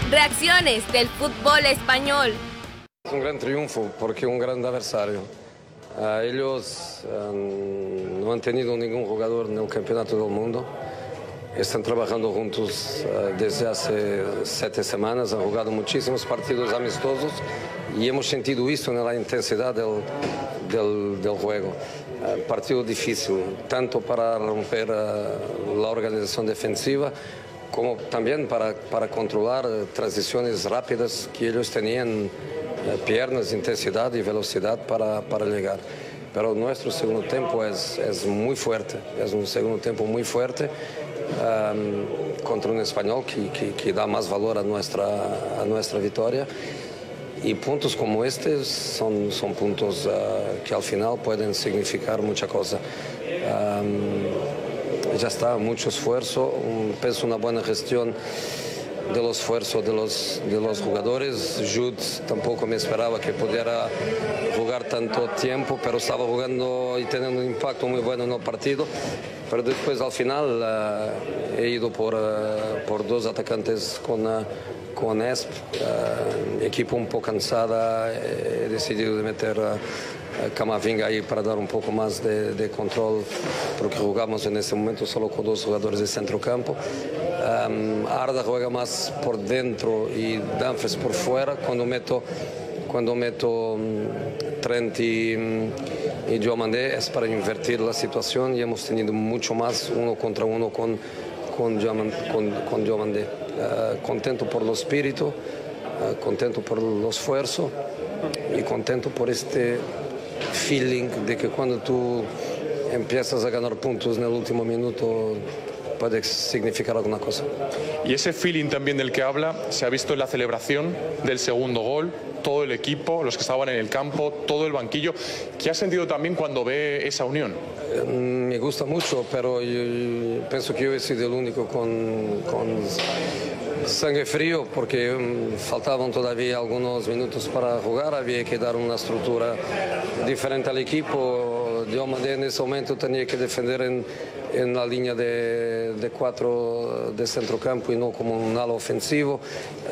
Reacciones del fútbol español. Es un gran triunfo porque un gran adversario. Ellos no han tenido ningún jugador en el campeonato del mundo. Están trabajando juntos desde hace 7 semanas, han jugado muchísimos partidos amistosos y hemos sentido esto en la intensidad del juego. Partido difícil, tanto para romper la organización defensiva, como también para controlar transiciones rápidas que ellos tenían, piernas, intensidad y velocidad para llegar. Pero nuestro segundo tiempo es muy fuerte, es un segundo tiempo muy fuerte contra un español que da más valor a nuestra victoria. Y puntos como estos son puntos que al final pueden significar mucha cosa. Ya está, mucho esfuerzo, pienso una buena gestión del esfuerzo de los jugadores. Jude tampoco me esperaba que pudiera jugar tanto tiempo, pero estaba jugando y teniendo un impacto muy bueno en el partido. Pero después al final he ido por 2 atacantes con Esp, equipo un poco cansada, he decidido de meter Camavinga ahí para dar un poco más de control, porque jugamos en ese momento solo con 2 jugadores de centrocampo. Arda juega más por dentro y Dumfries por fuera. Cuando meto Trent y Diomandé es para invertir la situación y hemos tenido mucho más 1 contra 1 con Diomandé. Contento por el espíritu, contento por el esfuerzo y contento por este feeling de que cuando tú empiezas a ganar puntos en el último minuto puede significar alguna cosa. Y ese feeling también del que habla se ha visto en la celebración del segundo gol, todo el equipo, los que estaban en el campo, todo el banquillo. ¿Qué ha sentido también cuando ve esa unión? Me gusta mucho, pero yo pienso que yo he sido el único con sangre frío, porque faltaban todavía algunos minutos para jugar, había que dar una estructura diferente al equipo. Diomandé en ese momento tenía que defender en la línea de 4 de centrocampo y no como un ala ofensivo.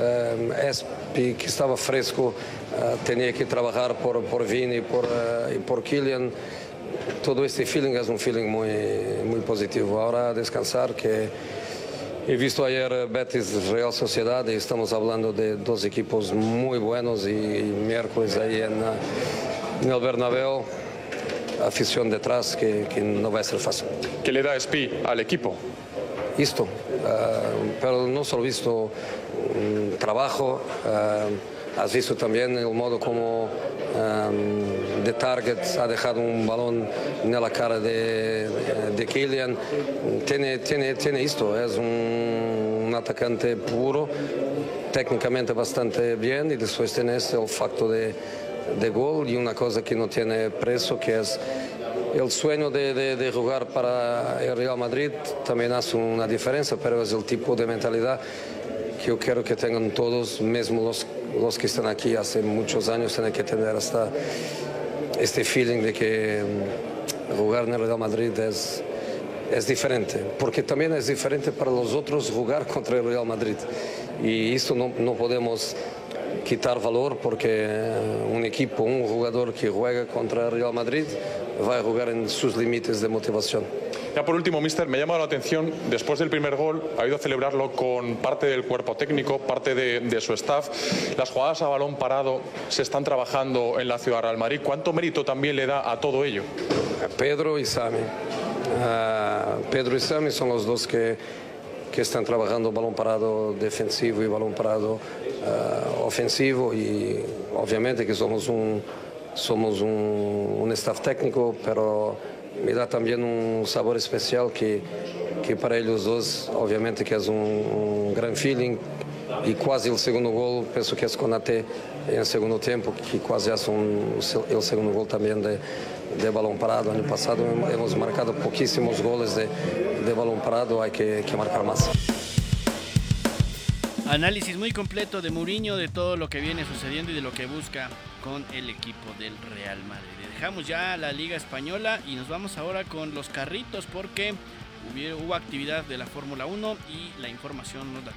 Espi, que estaba fresco, tenía que trabajar por Vini y por Kylian. Todo este feeling es un feeling muy positivo. Ahora a descansar, que he visto ayer Betis Real Sociedad y estamos hablando de 2 equipos muy buenos y miércoles ahí en el Bernabéu, afición detrás que no va a ser fácil. ¿Qué le da Espi al equipo? Esto, pero no solo visto trabajo, has visto también el modo como de target ha dejado un balón en la cara de Kylian. Tiene esto, es un atacante puro, técnicamente bastante bien, y después tiene el factor de gol y una cosa que no tiene precio, que es el sueño de jugar para el Real Madrid. También hace una diferencia, pero es el tipo de mentalidad que yo quiero que tengan todos, mismo los que están aquí hace muchos años, tienen que tener hasta este feeling de que jugar en el Real Madrid es diferente, porque también es diferente para los otros jugar contra el Real Madrid, y esto no podemos quitar valor, porque un equipo, un jugador que juega contra el Real Madrid va a jugar en sus límites de motivación. Ya por último, míster, me ha llamado la atención, después del primer gol, ha ido a celebrarlo con parte del cuerpo técnico, parte de su staff. Las jugadas a balón parado se están trabajando en la ciudad Real Madrid. ¿Cuánto mérito también le da a todo ello? Pedro y Sami. Pedro y Sami son los 2 que están trabajando balón parado defensivo y balón parado ofensivo, y obviamente que somos un staff técnico, pero me da también un sabor especial que para ellos 2, obviamente que es un gran feeling, y casi el segundo gol, pienso que es Konaté en el segundo tiempo, que casi hace el segundo gol también de balón parado. Año pasado hemos marcado poquísimos goles de balón parado, hay que marcar más. Análisis muy completo de Mourinho, de todo lo que viene sucediendo y de lo que busca con el equipo del Real Madrid. Dejamos ya la Liga Española y nos vamos ahora con los carritos, porque hubo actividad de la Fórmula 1 y la información nos da